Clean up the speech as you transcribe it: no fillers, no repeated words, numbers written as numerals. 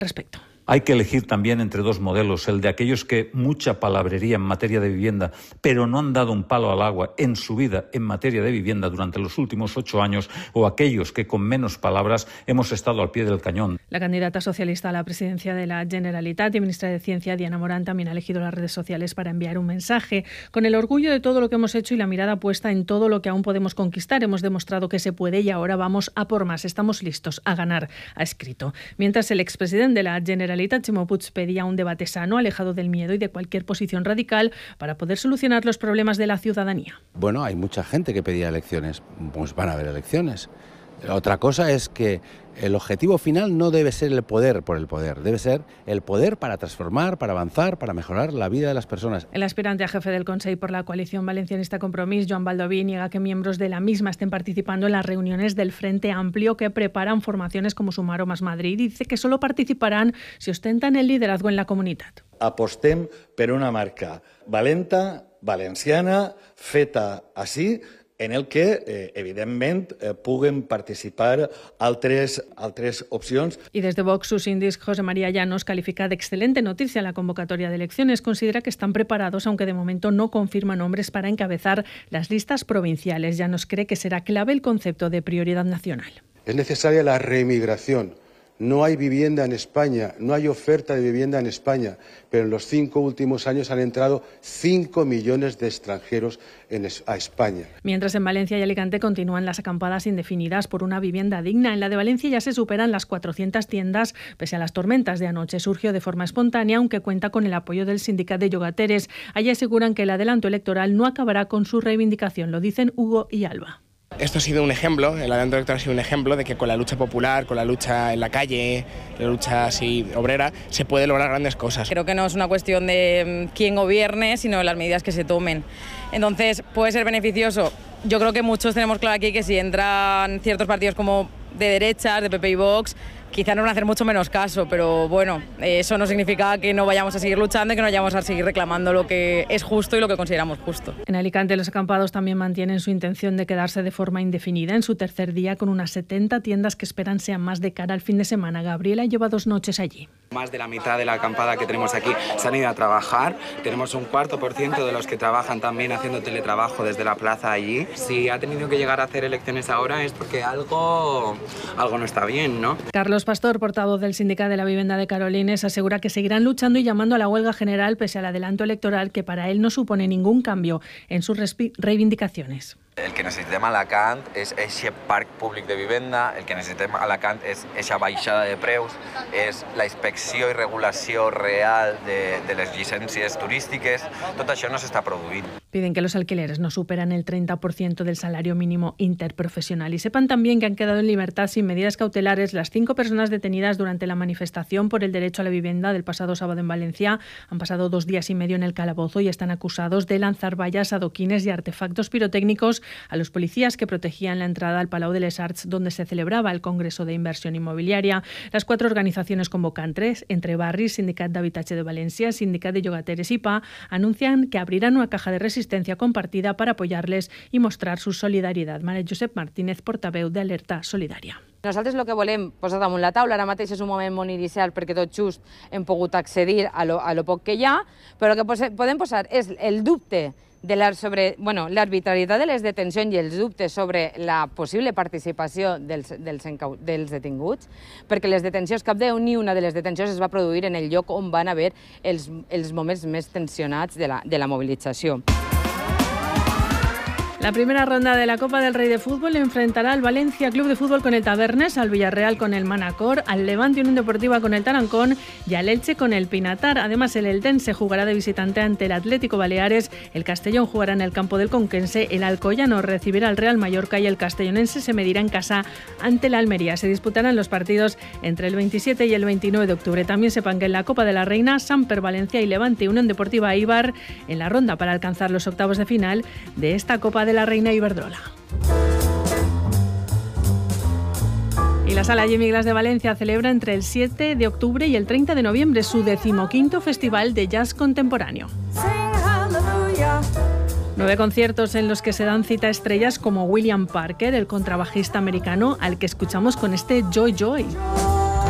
respecto. Hay que elegir también entre dos modelos, el de aquellos que mucha palabrería en materia de vivienda, pero no han dado un palo al agua en su vida en materia de vivienda durante los últimos 8 años, o aquellos que con menos palabras hemos estado al pie del cañón. La candidata socialista a la presidencia de la Generalitat y ministra de Ciencia, Diana Morán, también ha elegido las redes sociales para enviar un mensaje. Con el orgullo de todo lo que hemos hecho y la mirada puesta en todo lo que aún podemos conquistar, hemos demostrado que se puede y ahora vamos a por más. Estamos listos a ganar, ha escrito. Mientras el expresidente de la Generalitat, Ximo Puig, pedía un debate sano, alejado del miedo y de cualquier posición radical, para poder solucionar los problemas de la ciudadanía. Bueno, hay mucha gente que pedía elecciones, pues van a haber elecciones. Otra cosa es que el objetivo final no debe ser el poder por el poder, debe ser el poder para transformar, para avanzar, para mejorar la vida de las personas. El aspirante a jefe del Consell por la coalición valencianista Compromís, Joan Baldoví, niega que miembros de la misma estén participando en las reuniones del Frente Amplio que preparan formaciones como Sumar o Más Madrid, y dice que solo participarán si ostentan el liderazgo en la comunitat. Apostem per una marca valenta, valenciana, feta així, en el que, evidentment, puguen participar altres opcions. Y desde Vox, su síndic José María Llanos califica de excelente noticia la convocatoria de elecciones. Considera que están preparados, aunque de momento no confirma nombres para encabezar las listas provinciales. Llanos cree que será clave el concepto de prioridad nacional. Es necesaria la reemigración. No hay vivienda en España, no hay oferta de vivienda en España, pero en los 5 últimos años han entrado 5 millones de extranjeros a España. Mientras en Valencia y Alicante continúan las acampadas indefinidas por una vivienda digna. En la de Valencia ya se superan las 400 tiendas, pese a las tormentas de anoche. Surgió de forma espontánea, aunque cuenta con el apoyo del sindicato de llogateres. Allí aseguran que el adelanto electoral no acabará con su reivindicación. Lo dicen Hugo y Alba. Esto ha sido un ejemplo, el adelanto electoral ha sido un ejemplo de que con la lucha popular, con la lucha en la calle, la lucha así obrera, se puede lograr grandes cosas. Creo que no es una cuestión de quién gobierne, sino de las medidas que se tomen. Entonces, ¿puede ser beneficioso? Yo creo que muchos tenemos claro aquí que si entran ciertos partidos como de derechas, de PP y Vox, quizá nos van a hacer mucho menos caso, pero bueno, eso no significa que no vayamos a seguir luchando y que no vayamos a seguir reclamando lo que es justo y lo que consideramos justo. En Alicante, los acampados también mantienen su intención de quedarse de forma indefinida en su tercer día, con unas 70 tiendas que esperan sean más de cara al fin de semana. Gabriela lleva 2 noches allí. Más de la mitad de la acampada que tenemos aquí se han ido a trabajar. Tenemos un 4% de los que trabajan también haciendo teletrabajo desde la plaza allí. Si ha tenido que llegar a hacer elecciones ahora es porque algo no está bien, ¿no? Carlos Pastor, portavoz del Sindicato de la Vivienda de Carolines, asegura que seguirán luchando y llamando a la huelga general pese al adelanto electoral, que para él no supone ningún cambio en sus reivindicacions. El que necessitem a Alacant és aquest parc públic de vivenda, el que necessitem a Alacant és aquesta baixada de preus, és la inspecció i regulació real de les llicències turístiques. Tot això no s'està produint. Piden que los alquileres no superan el 30% del salario mínimo interprofesional. Y sepan también que han quedado en libertad sin medidas cautelares las 5 personas detenidas durante la manifestación por el derecho a la vivienda del pasado sábado en Valencia. Han pasado 2 días y medio en el calabozo y están acusados de lanzar vallas, adoquines y artefactos pirotécnicos a los policías que protegían la entrada al Palau de les Arts, donde se celebraba el Congreso de Inversión Inmobiliaria. Las 4 organizaciones convocantes, entre Barris, Sindicat d'Habitatge de Valencia, Sindicat de Llogateres y PA, anuncian que abrirán una caja de resistencia compartida para apoyarles y mostrar su solidaridad. María Josep Martínez, portaveu d'Alerta Solidària. Nosaltres el que volem posar damunt la taula, ara mateix és un moment molt inicial perquè tot just hem pogut accedir a lo poc que hi ha, però el que podem posar és el dubte sobre l'arbitrarietat de les detencions i els dubtes sobre la possible participació dels detinguts, perquè les detencions, cap ni una de les detencions es va produir en el lloc on van haver els moments més tensionats de la mobilització. La primera ronda de la Copa del Rey de Fútbol enfrentará al Valencia Club de Fútbol con el Tabernes, al Villarreal con el Manacor, al Levante Unión Deportiva con el Tarancón y al Elche con el Pinatar. Además, el Eldense jugará de visitante ante el Atlético Baleares, el Castellón jugará en el campo del Conquense, el Alcoyano recibirá al Real Mallorca y el Castellonense se medirá en casa ante la Almería. Se disputarán los partidos entre el 27 y el 29 de octubre. También sepan que en la Copa de la Reina, Samper Valencia y Levante Unión Deportiva Eibar en la ronda para alcanzar los octavos de final de esta Copa de la Reina Iberdrola. Y la Sala Jimmy Glass de Valencia celebra entre el 7 de octubre y el 30 de noviembre su 15º Festival de Jazz Contemporáneo. 9 conciertos en los que se dan cita a estrellas como William Parker, el contrabajista americano al que escuchamos con este Joy Joy.